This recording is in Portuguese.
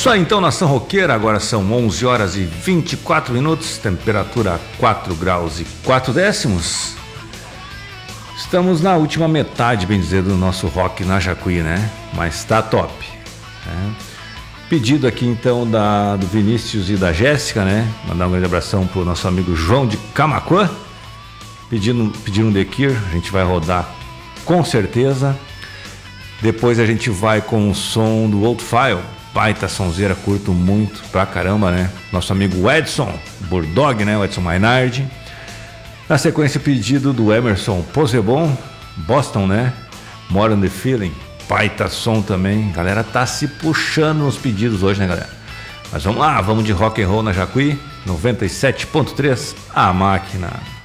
Isso aí, então, nação roqueira, agora são 11 horas e 24 minutos, temperatura 4 graus e 4 décimos. Estamos na última metade, bem dizer, do nosso rock na Jacuí, né? Mas tá top, né? Pedido aqui, então, do Vinícius e da Jéssica, né? Mandar um grande abração pro nosso amigo João de Camaquã. Pedindo The Cure, a gente vai rodar com certeza. Depois a gente vai com o som do Old File, baita sonzeira, curto muito pra caramba, né? Nosso amigo Edson Burdog, né? O Edson Maynard. Na sequência, o pedido do Emerson Posebon, Boston, né? More on the Feeling, baita som também. A galera tá se puxando nos pedidos hoje, né, galera? Mas vamos lá, vamos de rock and roll na Jacuí, 97.3, a máquina.